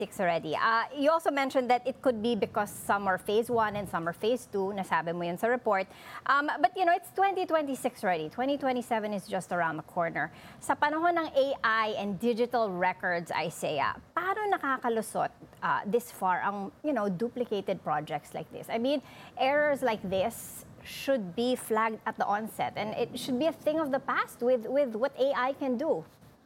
already. You also mentioned that it could be because some are phase 1 and some are phase 2. Nasabi mo yun sa report. But it's 2026 already. 2027 is just around the corner. Sa panahon ng AI and digital records, Isaiah, paano nakakalusot this far ang, duplicated projects like this? I mean, errors like this should be flagged at the onset, and it should be a thing of the past with what AI can do.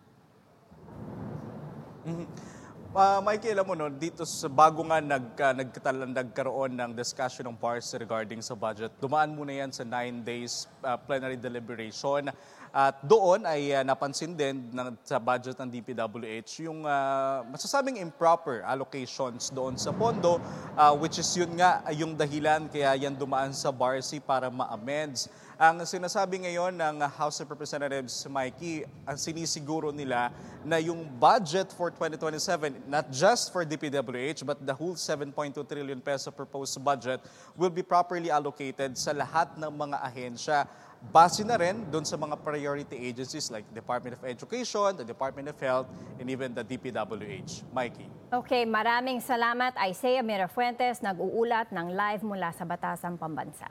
Mikey, alam mo dito sa bago nga nagkaroon ng discussion ng PARS regarding sa budget, dumaan muna yan sa 9 days plenary deliberation. At doon ay napansin din sa budget ng DPWH yung masasabing improper allocations doon sa pondo, which is yun nga yung dahilan kaya yan dumaan sa BARC para ma-amends. Ang sinasabi ngayon ng House of Representatives, Mikey, ang sinisiguro nila na yung budget for 2027, not just for DPWH, but the whole 7.2 trillion peso proposed budget will be properly allocated sa lahat ng mga ahensya. Base na rin doon sa mga priority agencies like Department of Education, the Department of Health, and even the DPWH. Mikey. Okay, maraming salamat. Isaiah Mirafuentes, nag-uulat ng live mula sa Batasan Pambansa.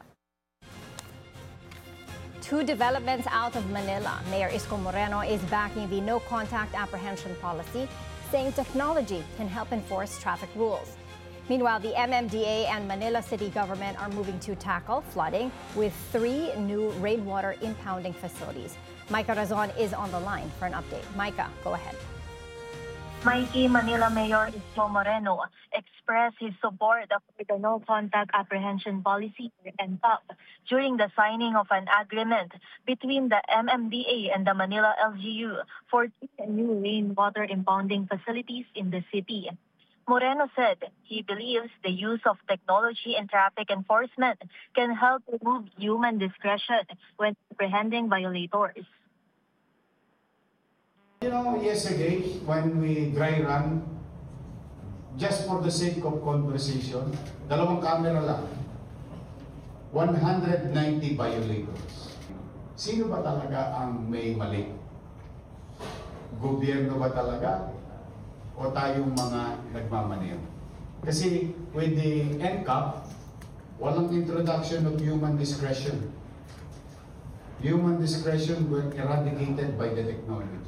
Two developments out of Manila. Mayor Isko Moreno is backing the no-contact apprehension policy, saying technology can help enforce traffic rules. Meanwhile, the MMDA and Manila City government are moving to tackle flooding with 3 new rainwater impounding facilities. Micah Razon is on the line for an update. Micah, go ahead. Mikey, Manila Mayor Isko Moreno expressed his support for the no-contact apprehension policy (NCAP) during the signing of an agreement between the MMDA and the Manila LGU for 2 new rainwater impounding facilities in the city. Moreno said he believes the use of technology in traffic enforcement can help remove human discretion when apprehending violators. Yesterday, when we dry run, just for the sake of conversation, 2 camera lang, 190 violators. Sino ba talaga ang may mali? Gobyerno ba talaga? O tayong mga nagmamaneho? Kasi with the NCAP, walang introduction of human discretion. Human discretion were eradicated by the technology.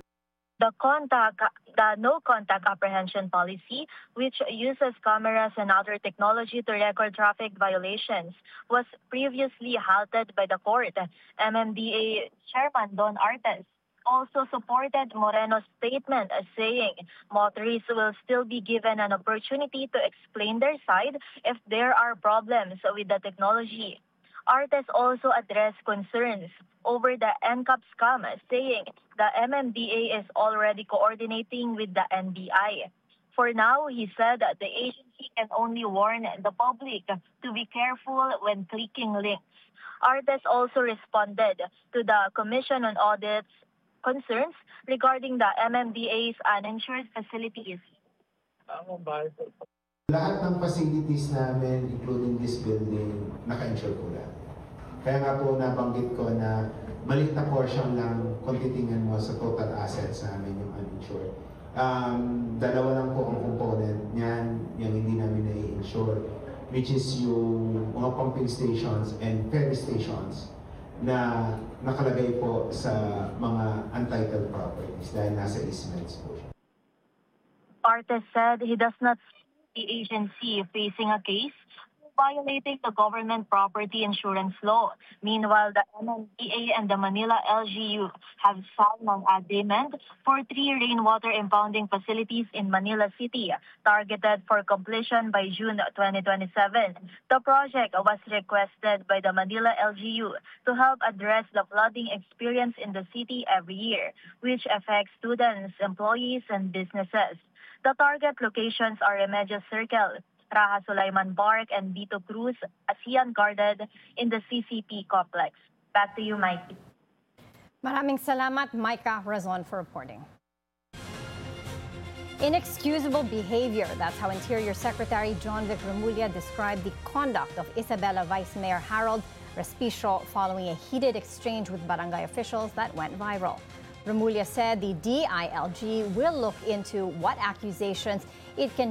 The no-contact apprehension policy, which uses cameras and other technology to record traffic violations, was previously halted by the court. MMDA Chairman Don Artes also supported Moreno's statement as saying motorists will still be given an opportunity to explain their side if there are problems with the technology. Artes also addressed concerns over the NCAP scam, saying the MMDA is already coordinating with the NBI. For now, he said that the agency can only warn the public to be careful when clicking links. Artes also responded to the Commission on Audit's concerns regarding the MMDA's uninsured facilities. Lahat ng facilities namin, including this building, naka-insure po lahat. Kaya nga po nabanggit ko na maliit na portion lang kung titingnan mo sa total assets namin yung uninsured. 2 lang po ang component niyan, yung hindi namin na-insure, which is yung mga pumping stations and ferry stations na nakalagay po sa mga untitled properties dahil nasa easements po. Artes said he does not see the agency facing a case violating the government property insurance law. Meanwhile, the MMDA and the Manila LGU have signed an agreement for 3 rainwater impounding facilities in Manila City, targeted for completion by June 2027. The project was requested by the Manila LGU to help address the flooding experience in the city every year, which affects students, employees, and businesses. The target locations are Remedios Circle, Raha Sulaiman Park, and Vito Cruz, ASEAN Garden in the CCP complex. Back to you, Mikey. Maraming salamat, Micah Razon, for reporting. Inexcusable behavior. That's how Interior Secretary John Vic Remulla described the conduct of Isabela Vice Mayor Harold Respicio following a heated exchange with barangay officials that went viral. Remulla said the DILG will look into what accusations it can